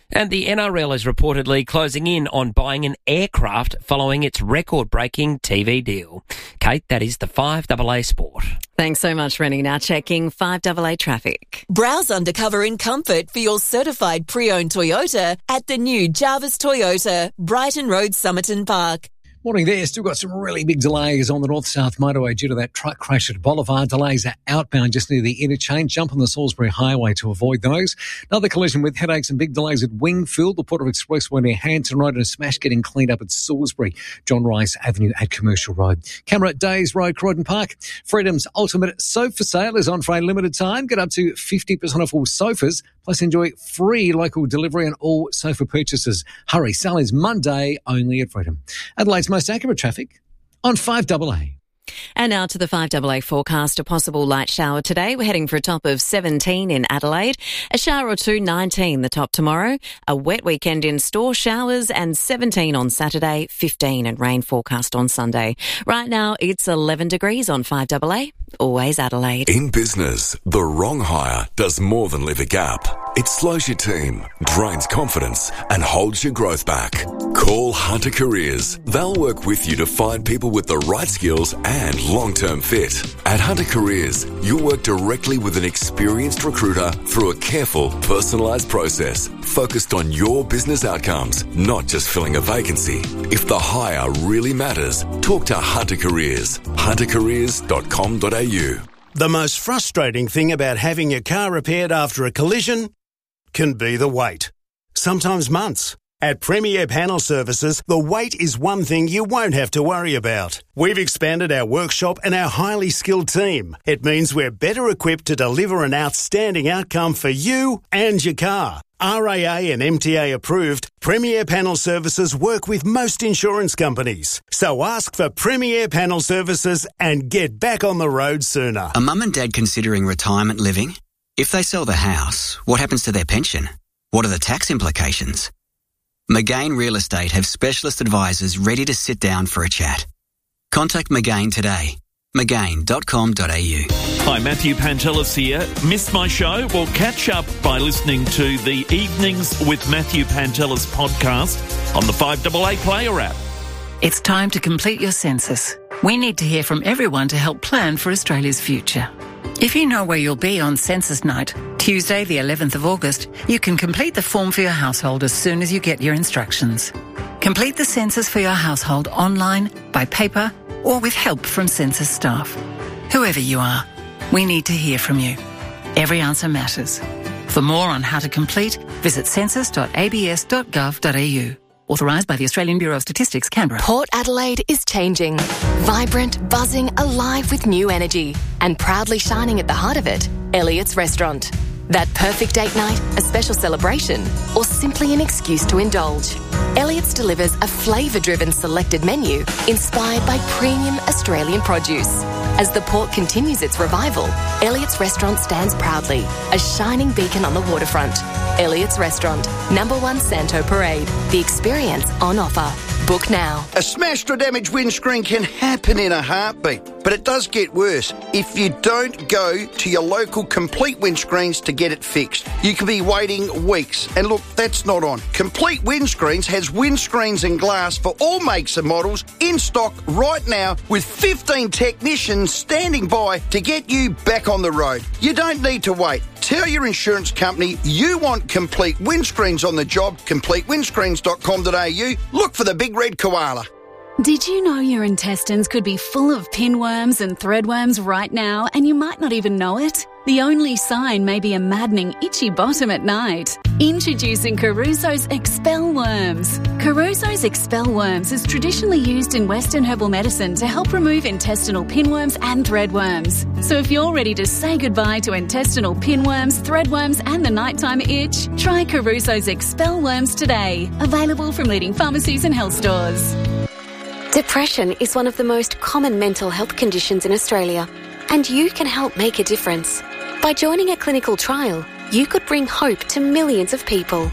And the N R L is reportedly closing in on buying an aircraft following its record-breaking T V deal. Kate, that is the five A A Sport. Thanks so much, Rennie. Now checking five A A traffic. Browse undercover in comfort for your certified pre-owned Toyota at the new Jarvis Toyota, Brighton Road, Somerton Park. Morning there. Still got some really big delays on the north-south motorway due to that truck crash at Boulevard. Delays are outbound just near the interchange. Jump on the Salisbury Highway to avoid those. Another collision with headaches and big delays at Wingfield, the Port of Expressway near Hanson Road, and a smash getting cleaned up at Salisbury, John Rice Avenue at Commercial Road. Camera at Days Road, Croydon Park. Freedom's ultimate sofa sale is on for a limited time. Get up to fifty percent off all sofas, plus enjoy free local delivery on all sofa purchases. Hurry, sale is Monday only at Freedom. Adelaide's most accurate traffic on five A A. And now to the five A A forecast. A possible light shower today. We're heading for a top of seventeen in Adelaide. A shower or two, nineteen the top tomorrow. A wet weekend in store, showers, and seventeen on Saturday, fifteen and rain forecast on Sunday. Right now, it's eleven degrees on five A A. Always Adelaide. In business, the wrong hire does more than leave a gap. It slows your team, drains confidence, and holds your growth back. Call Hunter Careers. They'll work with you to find people with the right skills and long-term fit. At Hunter Careers, you'll work directly with an experienced recruiter through a careful, personalised process focused on your business outcomes, not just filling a vacancy. If the hire really matters, talk to Hunter Careers. hunter careers dot com dot a u. The most frustrating thing about having your car repaired after a collision can be the wait. Sometimes months. At Premier Panel Services, the wait is one thing you won't have to worry about. We've expanded our workshop and our highly skilled team. It means we're better equipped to deliver an outstanding outcome for you and your car. R A A and M T A approved, Premier Panel Services work with most insurance companies. So ask for Premier Panel Services and get back on the road sooner. Are mum and dad considering retirement living? If they sell the house, what happens to their pension? What are the tax implications? McGain Real Estate have specialist advisors ready to sit down for a chat. Contact McGain today. McGain dot com dot a u. Hi, Matthew Pantelis here. Missed my show? Well, catch up by listening to the Evenings with Matthew Pantelis podcast on the five A A Player app. It's time to complete your census. We need to hear from everyone to help plan for Australia's future. If you know where you'll be on census night, Tuesday the eleventh of August, you can complete the form for your household as soon as you get your instructions. Complete the census for your household online, by paper, or with help from census staff. Whoever you are, we need to hear from you. Every answer matters. For more on how to complete, visit census dot a b s dot gov dot a u. Authorised by the Australian Bureau of Statistics, Canberra. Port Adelaide is changing. Vibrant, buzzing, alive with new energy. And proudly shining at the heart of it, Elliott's Restaurant. That perfect date night, a special celebration, or simply an excuse to indulge. Elliott's delivers a flavour-driven selected menu inspired by premium Australian produce. As the port continues its revival, Elliott's Restaurant stands proudly, a shining beacon on the waterfront. Elliott's Restaurant, number one Santo Parade. The experience on offer. Book now. A smashed or damaged windscreen can happen in a heartbeat, but it does get worse if you don't go to your local Complete Windscreens to get it fixed. You could be waiting weeks, and look, that's not on. Complete Windscreens has windscreens and glass for all makes and models in stock right now with fifteen technicians standing by to get you back on the road. You don't need to wait. Tell your insurance company you want Complete Windscreens on the job, complete windscreens dot com dot a u. Look for the big red koala. Did you know your intestines could be full of pinworms and threadworms right now and you might not even know it? The only sign may be a maddening itchy bottom at night. Introducing Caruso's Expel Worms. Caruso's Expel Worms is traditionally used in Western herbal medicine to help remove intestinal pinworms and threadworms. So if you're ready to say goodbye to intestinal pinworms, threadworms and the nighttime itch, try Caruso's Expel Worms today. Available from leading pharmacies and health stores. Depression is one of the most common mental health conditions in Australia, and you can help make a difference. By joining a clinical trial, you could bring hope to millions of people.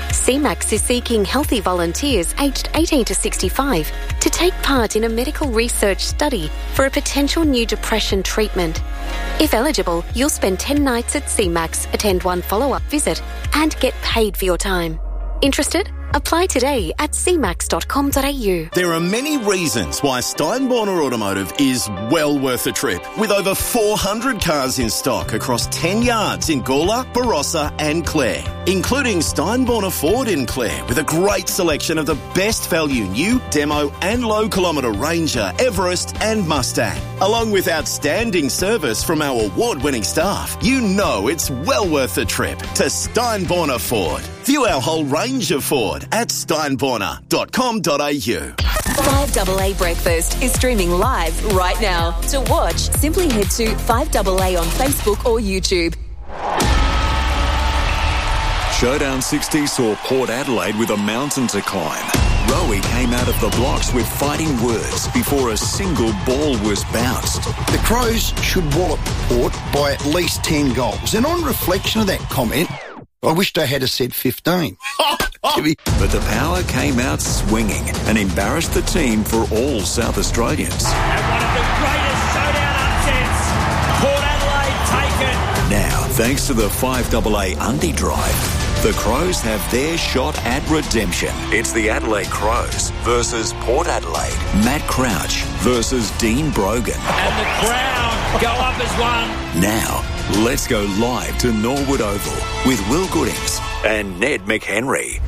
C MAX is seeking healthy volunteers aged eighteen to sixty-five to take part in a medical research study for a potential new depression treatment. If eligible, you'll spend ten nights at C MAX, attend one follow-up visit, and get paid for your time. Interested? Apply today at c max dot com dot a u. There are many reasons why Steinborner Automotive is well worth a trip. With over four hundred cars in stock across ten yards in Gawler, Barossa and Clare, including Steinborner Ford in Clare with a great selection of the best value new, demo and low kilometre Ranger, Everest and Mustang. Along with outstanding service from our award-winning staff, you know it's well worth the trip to Steinborner Ford. View our whole range of Ford at steinborner dot com dot a u. five A A Breakfast is streaming live right now. To watch, simply head to five A A on Facebook or YouTube. Showdown sixty saw Port Adelaide with a mountain to climb. Rowie came out of the blocks with fighting words before a single ball was bounced. The Crows should wallop Port by at least ten goals. And on reflection of that comment, I wish they had a said fifteen. But the power came out swinging and embarrassed the team for all South Australians. And one of the greatest showdown upsets. Port Adelaide take it. Now, thanks to the five A A Undie Drive, the Crows have their shot at redemption. It's the Adelaide Crows versus Port Adelaide. Matt Crouch versus Dean Brogan. And the Crown go up as one. Now, let's go live to Norwood Oval with Will Goodings and Ned McHenry.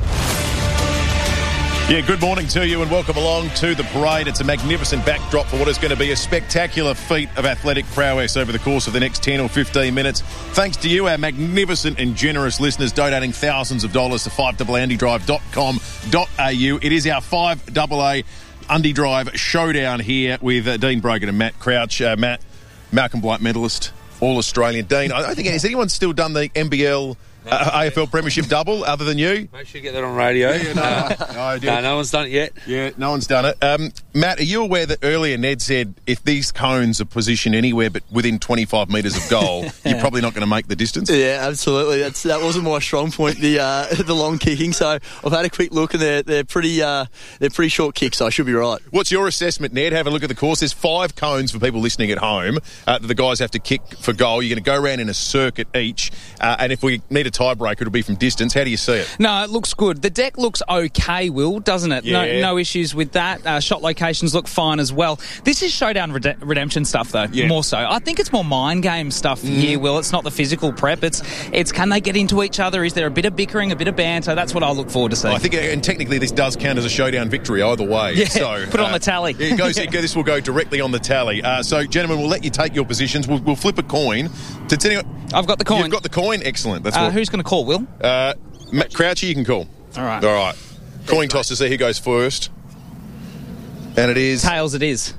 Yeah, good morning to you and welcome along to the parade. It's a magnificent backdrop for what is going to be a spectacular feat of athletic prowess over the course of the next ten or fifteen minutes. Thanks to you, our magnificent and generous listeners, donating thousands of dollars to five A A undie drive dot com dot a u. It is our five A A Undie Drive showdown here with uh, Dean Brogan and Matt Crouch. Uh, Matt, Malcolm Blight medalist, All-Australian. Dean, I don't think, has anyone still done the N B L Uh, A F L Premiership double other than you? Make sure you get that on radio. Yeah, no, uh, no, no, no one's done it yet. Yeah, no one's done it. Um, Matt, are you aware that earlier Ned said if these cones are positioned anywhere but within twenty-five metres of goal, you're probably not going to make the distance? Yeah, absolutely. That's that wasn't my strong point, the uh, the long kicking. So I've had a quick look, and they're they're pretty uh, they're pretty short kicks. So I should be right. What's your assessment, Ned? Have a look at the course. There's five cones for people listening at home uh, that the guys have to kick for goal. You're going to go around in a circuit each, uh, and if we need a tiebreaker, it'll be from distance. How do you see it? No, it looks good. The deck looks okay, Will, doesn't it? Yeah. No, no issues with that. Uh, shot locations look fine as well. This is showdown rede- redemption stuff, though. Yeah. More so. I think it's more mind game stuff Mm. here, Will. It's not the physical prep. It's it's can they get into each other? Is there a bit of bickering, a bit of banter? That's what I look forward to seeing. I think, and technically, this does count as a showdown victory either way. Yeah, so, put it on uh, the tally. It goes, it, this will go directly on the tally. Uh, so, gentlemen, we'll let you take your positions. We'll, we'll flip a coin. Did anyone, I've got the coin. You've got the coin. Excellent. That's uh, what, who's going to call, Will? Uh, Matt Crouchy, you can call. All right. All right. Coin toss to see who goes first. And it is... Tails it is.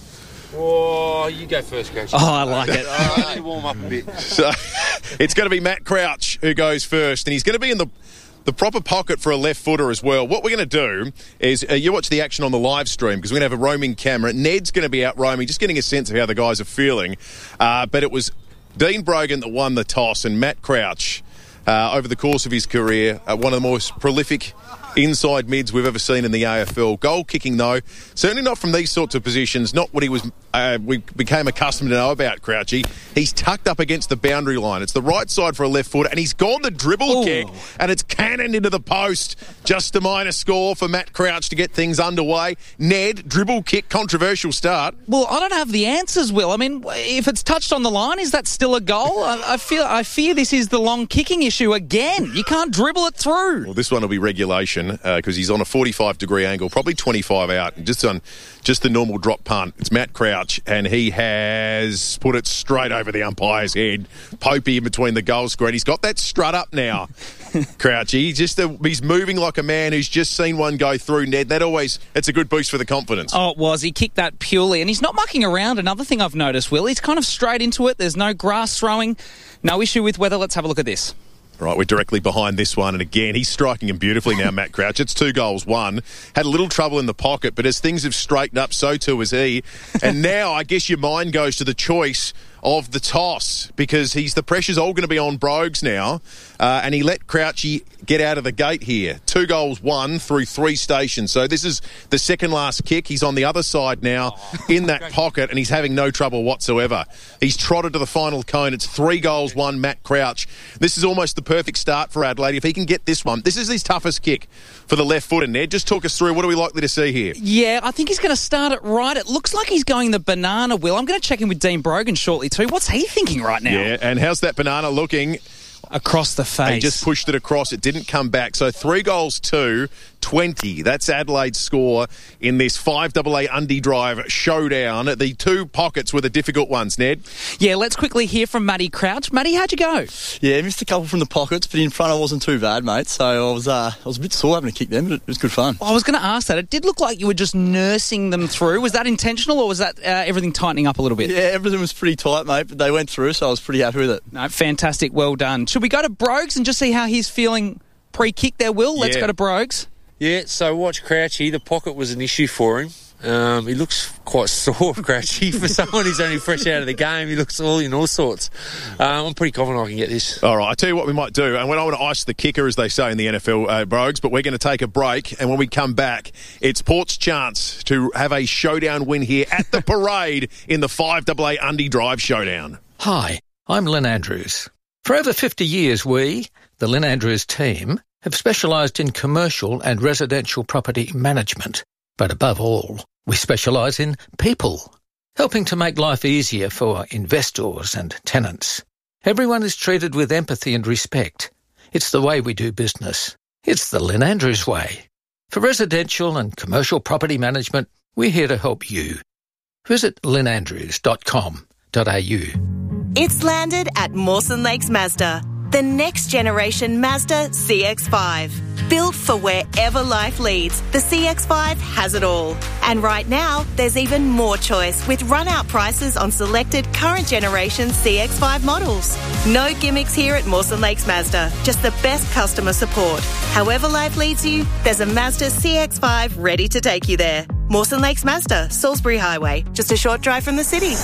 Oh, you go first, Coach. Oh, I like it. I need to warm up a bit. So, it's going to be Matt Crouch who goes first, and he's going to be in the the proper pocket for a left footer as well. What we're going to do is uh, you watch the action on the live stream because we're going to have a roaming camera. Ned's going to be out roaming, just getting a sense of how the guys are feeling. Uh, but it was Dean Brogan that won the toss, and Matt Crouch, uh, over the course of his career, uh, one of the most prolific inside mids we've ever seen in the A F L. Goal kicking, though, certainly not from these sorts of positions, not what he was uh, we became accustomed to know about Crouchy. He's tucked up against the boundary line. It's the right side for a left foot, and he's gone the dribble Ooh. kick, and it's cannoned into the post. Just a minor score for Matt Crouch to get things underway. Ned, dribble kick, controversial start. Well, I don't have the answers, Will. I mean, if it's touched on the line, is that still a goal? I, I feel I fear this is the long kicking issue again. You can't dribble it through. Well, this one will be regulation because uh, he's on a forty-five degree angle, probably twenty-five out, and just on just the normal drop punt. It's Matt Crouch, and he has put it straight over the umpire's head. Popey in between the goal square. He's got that strut up now, Crouchy. He's just a, he's moving like a man who's just seen one go through, Ned. That always, it's a good boost for the confidence. Oh, it was. He kicked that purely, and he's not mucking around. Another thing I've noticed, Will, he's kind of straight into it. There's no grass throwing. No issue with weather. Let's have a look at this. Right, we're directly behind this one, and again, he's striking him beautifully now, Matt Crouch. It's two goals, one. Had a little trouble in the pocket, but as things have straightened up, so too has he. And now, I guess your mind goes to the choice of the toss, because he's the pressure's all going to be on Brogues now. uh, and he let Crouchy get out of the gate here. Two goals, one through three stations. So this is the second last kick. He's on the other side now in that pocket, and he's having no trouble whatsoever. He's trotted to the final cone. It's three goals, one, Matt Crouch. This is almost the perfect start for Adelaide. If he can get this one, this is his toughest kick for the left footer. Ned, just talk us through. What are we likely to see here? Yeah, I think he's going to start it right. It looks like he's going the banana wheel. I'm going to check in with Dean Brogan shortly too. What's he thinking right now? Yeah, and how's that banana looking? Across the face. He just pushed it across. It didn't come back. So three goals, two, twenty. That's Adelaide's score in this five double A Undy Drive showdown. The two pockets were the difficult ones, Ned. Yeah, let's quickly hear from Matty Crouch. Matty, how'd you go? Yeah, missed a couple from the pockets, but in front I wasn't too bad, mate. So I was uh, I was a bit sore having to kick them, but it was good fun. I was going to ask that. It did look like you were just nursing them through. Was that intentional, or was that uh, everything tightening up a little bit? Yeah, everything was pretty tight, mate, but they went through, so I was pretty happy with it. No, fantastic. Well done. Should we go to Brogues and just see how he's feeling pre-kick there, Will? Let's Yeah. go to Brogues. Yeah, so watch Crouchy. The pocket was an issue for him. Um, he looks quite sore, Crouchy, for someone who's only fresh out of the game. He looks all in all sorts. Um, I'm pretty confident I can get this. All right, I'll tell you what we might do. And we don't want to ice the kicker, as they say in the N F L, uh, Brogues, but we're going to take a break. And when we come back, it's Port's chance to have a showdown win here at the parade in the five double A Undy Drive showdown. Hi, I'm Lynn Andrews. For over fifty years, we, the Lynn Andrews team, have specialised in commercial and residential property management. But above all, we specialise in people, helping to make life easier for investors and tenants. Everyone is treated with empathy and respect. It's the way we do business. It's the Lynn Andrews way. For residential and commercial property management, we're here to help you. Visit lynn andrews dot com dot a u. It's landed at Mawson Lakes Mazda, the next generation Mazda C X five. Built for wherever life leads, the C X five has it all. And right now, there's even more choice with run-out prices on selected current generation C X five models. No gimmicks here at Mawson Lakes Mazda, just the best customer support. However life leads you, there's a Mazda C X five ready to take you there. Mawson Lakes Mazda, Salisbury Highway, just a short drive from the city.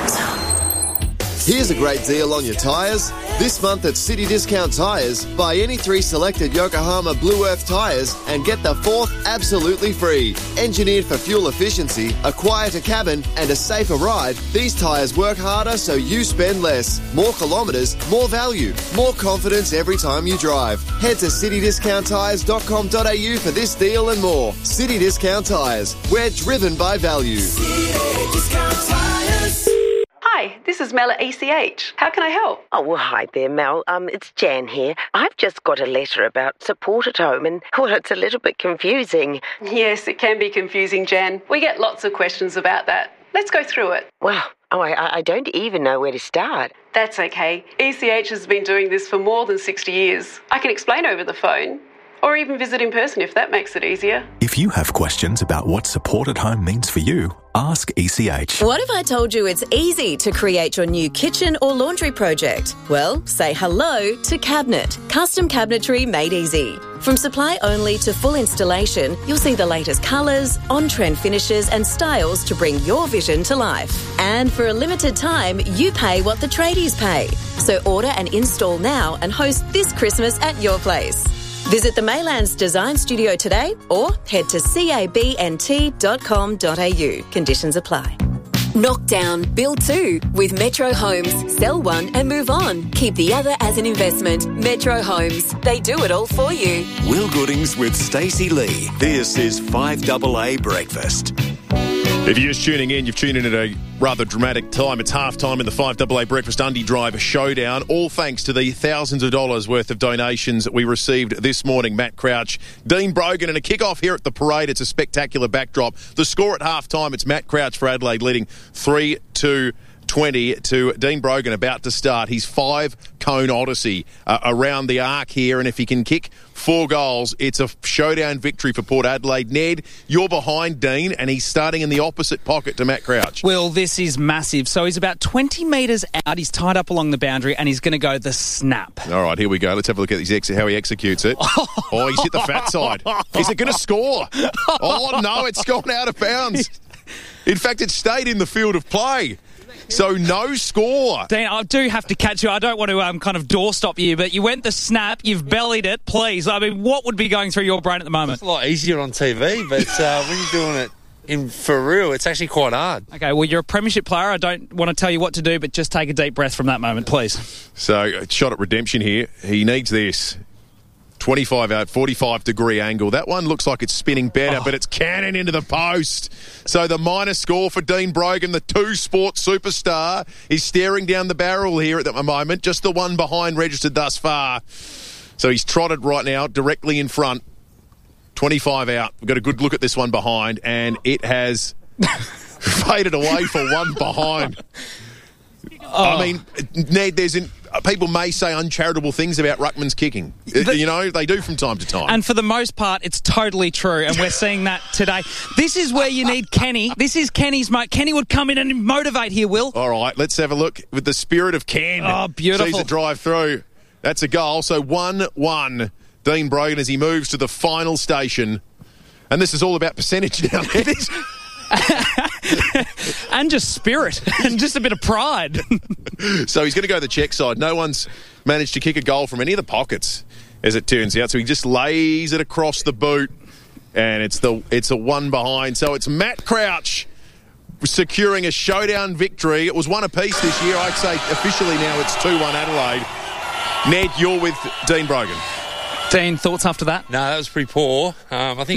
Here's a great deal on your tyres. This month at City Discount Tyres, buy any three selected Yokohama Blue Earth tyres and get the fourth absolutely free. Engineered for fuel efficiency, a quieter cabin and a safer ride, these tyres work harder so you spend less. More kilometres, more value, more confidence every time you drive. Head to city discount tyres dot com dot a u for this deal and more. City Discount Tyres, we're driven by value. City Discount Tyres. Hi, this is Mel at E C H. How can I help? Oh, well, hi there, Mel. Um, it's Jan here. I've just got a letter about support at home and, well, it's a little bit confusing. Yes, it can be confusing, Jan. We get lots of questions about that. Let's go through it. Well, oh, I, I don't even know where to start. That's okay. E C H has been doing this for more than sixty years. I can explain over the phone. Or even visit in person if that makes it easier. If you have questions about what support at home means for you, ask E C H. What if I told you it's easy to create your new kitchen or laundry project? Well, say hello to Cabinet. Custom cabinetry made easy. From supply only to full installation, you'll see the latest colours, on-trend finishes and styles to bring your vision to life. And for a limited time, you pay what the tradies pay. So order and install now and host this Christmas at your place. Visit the Maylands Design Studio today or head to cabnt dot com dot a u. Conditions apply. Knock down, build two with Metro Homes. Sell one and move on. Keep the other as an investment. Metro Homes. They do it all for you. Will Goodings with Stacey Lee. This is five double A Breakfast. If you're just tuning in, you've tuned in at a rather dramatic time. It's half-time in the five double A Breakfast Undy Drive showdown, all thanks to the thousands of dollars worth of donations that we received this morning. Matt Crouch, Dean Brogan, and a kick-off here at the parade. It's a spectacular backdrop. The score at half-time, it's Matt Crouch for Adelaide leading three two twenty to Dean Brogan about to start his five-cone odyssey uh, around the arc here, and if he can kick four goals, it's a showdown victory for Port Adelaide. Ned, you're behind Dean, and he's starting in the opposite pocket to Matt Crouch. Well, this is massive. So he's about twenty metres out. He's tied up along the boundary, and he's going to go the snap. All right, here we go. Let's have a look at his ex- how he executes it. Oh, he's hit the fat side. Is it going to score? Oh, no, it's gone out of bounds. In fact, it stayed in the field of play. So no score. Dean, I do have to catch you. I don't want to um, kind of doorstop you, but you went the snap, you've bellied it. Please, I mean, what would be going through your brain at the moment? It's a lot easier on T V, but uh, when you're doing it in for real, it's actually quite hard. Okay, well, you're a premiership player. I don't want to tell you what to do, but just take a deep breath from that moment, please. So, shot at redemption here. He needs this. twenty-five out, forty-five degree angle. That one looks like it's spinning better, oh. but it's cannon into the post. So the minor score for Dean Brogan, the two-sport superstar, is staring down the barrel here at the moment. Just the one behind registered thus far. So he's trotted right now, directly in front. twenty-five out. We've got a good look at this one behind, and it has faded away for one behind. Oh. I mean, Ned, there's an, people may say uncharitable things about ruckman's kicking. The, you know, they do from time to time. And for the most part, it's totally true, and we're seeing that today. This is where you need Kenny. This is Kenny's mate. Kenny would come in and motivate here, Will. All right, let's have a look with the spirit of Ken. Oh, beautiful. Sees it drive through. That's a goal. So one one. Dean Brogan as he moves to the final station. And this is all about percentage now. And just spirit and just a bit of pride. So he's going to go the check side. No one's managed to kick a goal from any of the pockets, as it turns out. So he just lays it across the boot, and it's the it's a one behind. So it's Matt Crouch securing a showdown victory. It was one apiece this year. I'd say officially now it's two one Adelaide. Ned, you're with Dean Brogan. Dean, thoughts after that? No, that was pretty poor. Um, I think